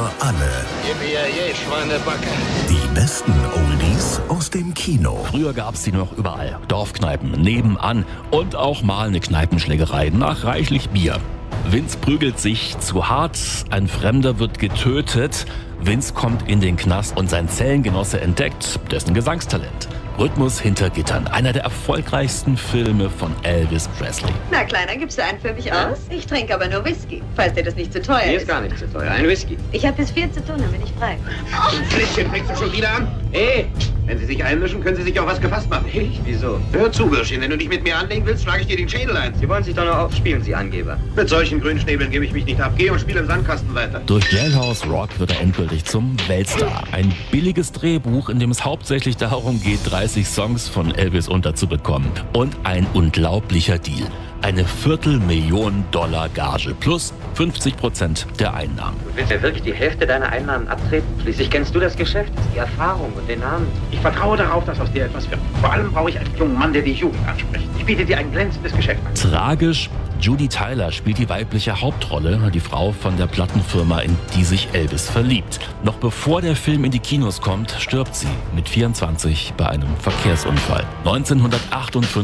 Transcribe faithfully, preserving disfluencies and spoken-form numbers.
für alle. Yippie, Schweinebacke. Die besten Oldies aus dem Kino. Früher gab's die noch überall. Dorfkneipen, nebenan und auch mal eine Kneipenschlägerei nach reichlich Bier. Vince prügelt sich zu hart, ein Fremder wird getötet. Vince kommt in den Knast und sein Zellengenosse entdeckt dessen Gesangstalent. Rhythmus hinter Gittern, einer der erfolgreichsten Filme von Elvis Presley. Na, Kleiner, gibst du einen für mich aus? Ich trinke aber nur Whisky, falls dir das nicht zu teuer ist. Mir ist gar nicht zu teuer. Ein Whisky. Ich habe bis vier zu tun, dann bin ich frei. Ein Flittchen fängst du schon wieder an? Hey, wenn Sie sich einmischen, können Sie sich auch was gefasst machen. Ich? Wieso? Hör zu, Bürschchen, wenn du dich mit mir anlegen willst, schlage ich dir den Schädel ein. Sie wollen sich doch nur aufspielen, Sie Angeber. Mit solchen Grünschnäbeln gebe ich mich nicht ab. Geh und spiel im Sandkasten weiter. Durch Jailhouse Rock wird er endgültig zum Weltstar. Ein billiges Drehbuch, in dem es hauptsächlich darum geht, dreißig Songs von Elvis unterzubekommen. Und ein unglaublicher Deal. Eine Viertelmillion Dollar Gage plus fünfzig Prozent der Einnahmen. Du willst ja wirklich die Hälfte deiner Einnahmen abtreten? Schließlich kennst du das Geschäft, die Erfahrung und den Namen. Ich vertraue darauf, dass aus dir etwas wird. Vor allem brauche ich einen jungen Mann, der die Jugend anspricht. Ich biete dir ein glänzendes Geschäft an. Tragisch, Judy Tyler spielt die weibliche Hauptrolle, die Frau von der Plattenfirma, in die sich Elvis verliebt. Noch bevor der Film in die Kinos kommt, stirbt sie mit vierundzwanzig bei einem Verkehrsunfall. neunzehnhundertachtundfünfzig